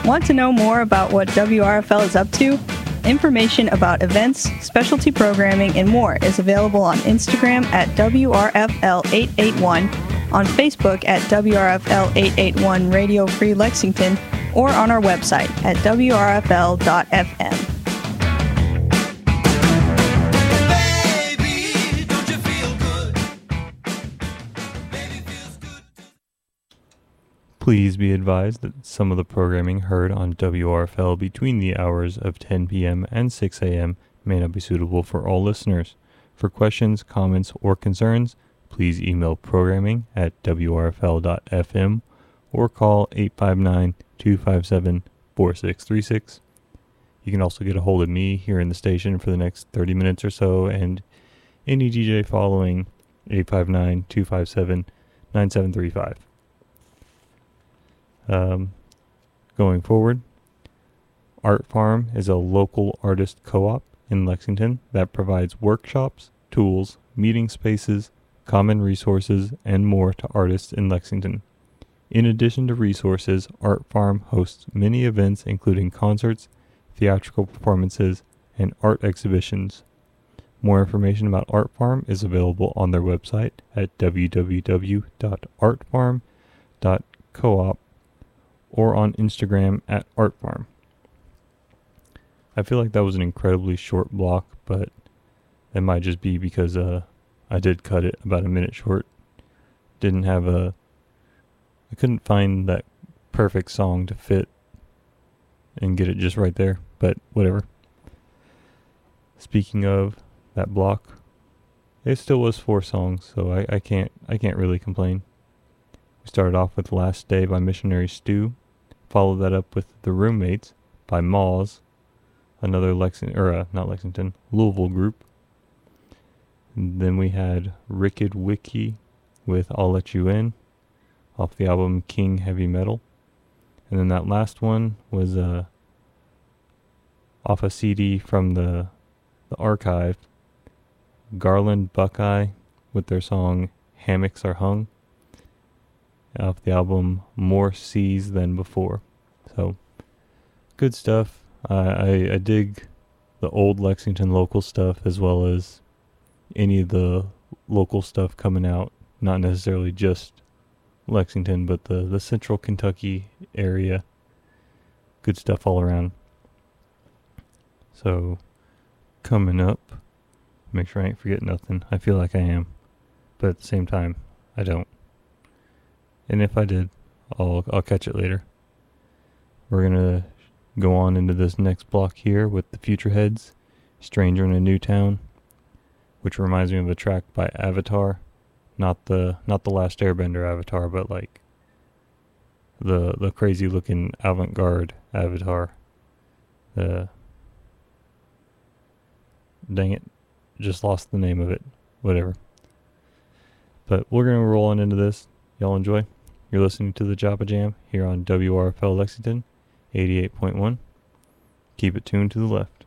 Want to know more about what WRFL is up to? Information about events, specialty programming, and more is available on Instagram at WRFL881, on Facebook at WRFL881 Radio Free Lexington, or on our website at WRFL.FM. Please be advised that some of the programming heard on WRFL between the hours of 10 p.m. and 6 a.m. may not be suitable for all listeners. For questions, comments, or concerns, please email programming@wrfl.fm or call 859-257-4636. You can also get a hold of me here in the station for the next 30 minutes or so, and any DJ following 859-257-9735. Going forward, Art Farm is a local artist co-op in Lexington that provides workshops, tools, meeting spaces, common resources, and more to artists in Lexington. In addition to resources, Art Farm hosts many events including concerts, theatrical performances, and art exhibitions. More information about Art Farm is available on their website at www.artfarm.coop or on Instagram at artfarm. I feel like that was an incredibly short block, but it might just be because I did cut it about a minute short. I couldn't find that perfect song to fit and get it just right there, but whatever. Speaking of that block, it still was 4 songs, so I can't really complain. We started off with Last Day by Missionary Stew, followed that up with The Roommates by Moz, another Louisville group. And then we had Ricked Wiki with I'll Let You In, off the album King Heavy Metal. And then that last one was off a CD from the archive, Garland Buckeye with their song Hammocks Are Hung, off the album More Seas Than Before. So, good stuff. I dig the old Lexington local stuff as well as any of the local stuff coming out, not necessarily just Lexington, but the central Kentucky area. Good stuff all around. So, coming up, make sure I ain't forgetting nothing. I feel like I am, but at the same time, I don't. And if I did, I'll catch it later. We're gonna go on into this next block here with the Future Heads, Stranger in a New Town, which reminds me of a track by Avatar, not the Last Airbender Avatar, but like the crazy looking avant-garde Avatar. Dang it, just lost the name of it. Whatever. But we're gonna roll on into this. Y'all enjoy. You're listening to the Joppa Jam here on WRFL Lexington 88.1. Keep it tuned to the left.